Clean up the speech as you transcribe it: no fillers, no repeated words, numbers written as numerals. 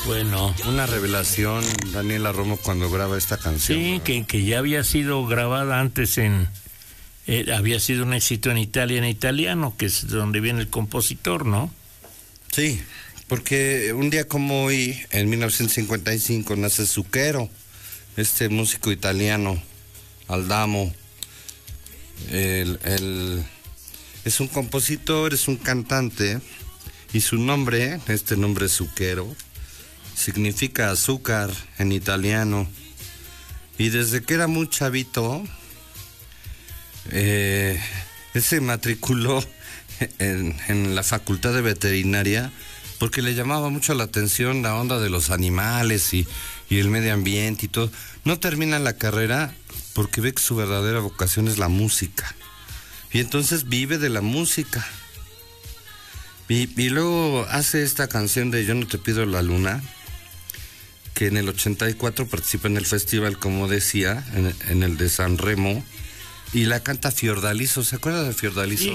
Bueno. Una revelación, Daniela Romo, cuando graba esta canción. Sí, que ya había sido grabada antes había sido un éxito en Italia, en italiano, que es donde viene el compositor, ¿no? Sí, porque un día como hoy, en 1955, nace Zucchero, este músico italiano, Aldamo. Es un compositor, es un cantante, y su nombre, este nombre Zucchero, significa azúcar en italiano. Y desde que era muy chavito, se matriculó en la facultad de veterinaria porque le llamaba mucho la atención la onda de los animales y el medio ambiente y todo. No termina la carrera porque ve que su verdadera vocación es la música. Y entonces vive de la música. Y luego hace esta canción de Yo no te pido la luna, que en el 84 participa en el festival, como decía, en el de San Remo, y la canta Fiordaliso. ¿Se acuerda de Fiordaliso? Sí.